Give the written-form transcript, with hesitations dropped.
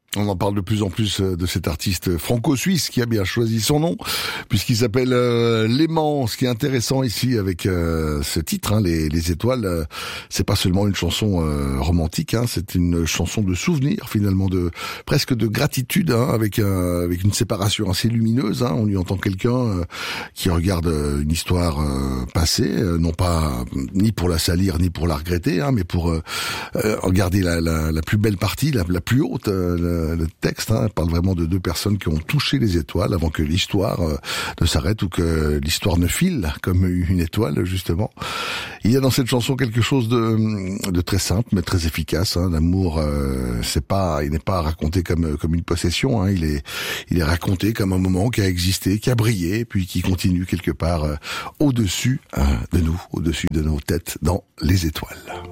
On en parle de plus en plus de cet artiste franco-suisse qui a bien choisi son nom, puisqu'il s'appelle Léman. Ce qui est intéressant ici avec ce titre, hein, les étoiles, c'est pas seulement une chanson romantique, hein, c'est une chanson de souvenir finalement, de presque de gratitude, hein, avec une séparation assez lumineuse. Hein. On y entend quelqu'un qui regarde une histoire passée, non pas ni pour la salir ni pour la regretter, hein, mais pour regarder la plus belle partie, la plus haute. Le texte parle vraiment de deux personnes qui ont touché les étoiles avant que l'histoire ne s'arrête ou que l'histoire ne file comme une étoile, justement. Il y a dans cette chanson quelque chose de très simple mais très efficace. Hein. L'amour, il n'est pas raconté comme une possession. Hein. Il est raconté comme un moment qui a existé, qui a brillé, puis qui continue quelque part au-dessus de nous, au-dessus de nos têtes, dans les étoiles.